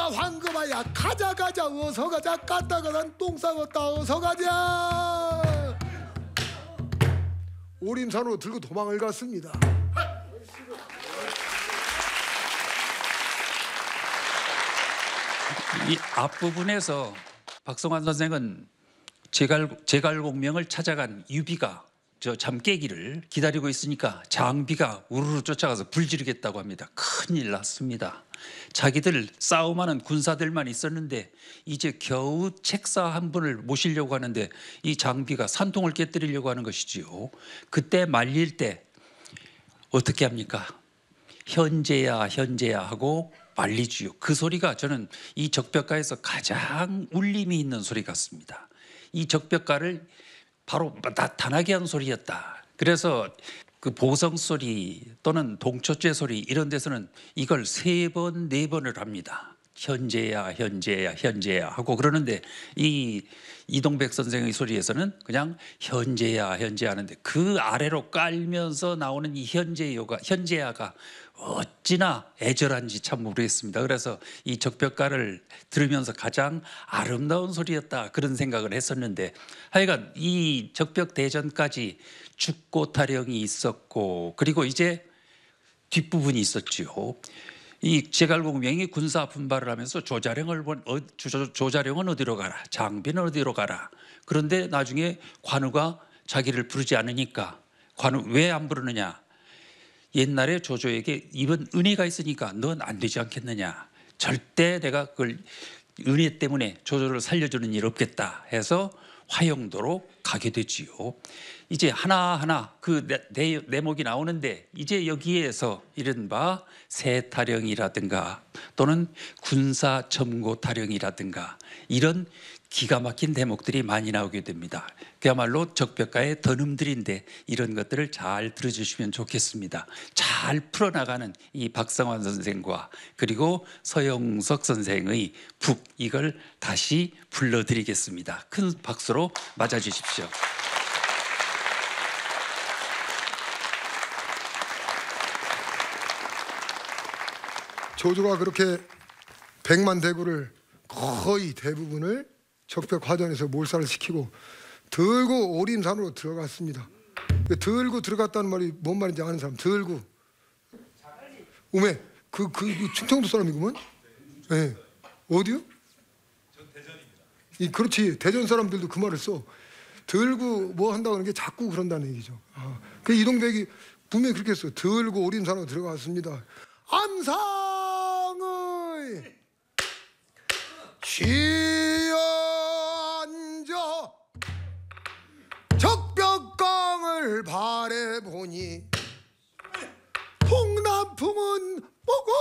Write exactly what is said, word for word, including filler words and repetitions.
나가 황금아야 가자 가자 어서 가자 까딱하단 똥 싸웠다 어서 가자. 오림산으로 들고 도망을 갔습니다. 이 앞부분에서 박성환 선생은 제갈, 제갈공명을 찾아간 유비가 저 잠깨기를 기다리고 있으니까 장비가 우르르 쫓아가서 불 지르겠다고 합니다. 큰일 났습니다. 자기들 싸움하는 군사들만 있었는데 이제 겨우 책사 한 분을 모시려고 하는데 이 장비가 산통을 깨뜨리려고 하는 것이지요. 그때 말릴 때 어떻게 합니까? 현재야 현재야 하고 말리지요. 그 소리가 저는 이 적벽가에서 가장 울림이 있는 소리 같습니다. 이 적벽가를 바로 나타나게 한 소리였다. 그래서 그 보성 소리 또는 동초째 소리 이런 데서는 이걸 세 번, 네 번을 합니다. 현재야, 현재야, 현재야 하고 그러는데 이 이동백 선생의 소리에서는 그냥 현재야, 현재 하는데 그 아래로 깔면서 나오는 이 현재요가, 현재야가 어찌나 애절한지 참 모르겠습니다. 그래서 이 적벽가를 들으면서 가장 아름다운 소리였다 그런 생각을 했었는데 하여간 이 적벽대전까지 죽고 타령이 있었고 그리고 이제 뒷부분이 있었지요. 이 제갈공명이 군사 분발을 하면서 조자룡을 어, 조, 조자룡은 어디로 가라, 장비는 어디로 가라. 그런데 나중에 관우가 자기를 부르지 않으니까 관우 왜 안 부르느냐? 옛날에 조조에게 이번 은혜가 있으니까 넌 안 되지 않겠느냐? 절대 내가 그걸 은혜 때문에 조조를 살려주는 일 없겠다 해서 화영도로 가게 되지요. 이제 하나하나 그 내목이 나오는데 이제 여기에서 이른바 세타령이라든가 또는 군사점고타령이라든가 이런 기가 막힌 대목들이 많이 나오게 됩니다. 그야말로 적벽가의 던음들인데 이런 것들을 잘 들어주시면 좋겠습니다. 잘 풀어나가는 이 박성환 선생과 그리고 서영석 선생의 북 이걸 다시 불러드리겠습니다. 큰 박수로 맞아주십시오. 조조가 그렇게 백만 대구를 거의 대부분을 적벽화전에서 몰살을 시키고 들고 오림산으로 들어갔습니다. 들고 들어갔다는 말이 뭔 말인지 아는 사람? 들고 오메 그, 그, 그 충청도 사람이구먼? 네. 어디요? 전 대전입니다. 이, 그렇지 대전 사람들도 그 말을 써. 들고 뭐 한다고 하는 게 자꾸 그런다는 얘기죠. 아, 그 이동백이 분명히 그렇게 했어. 들고 오림산으로 들어갔습니다. 암상의 취여 앉아 적벽강을 바라보니 동남풍은 보고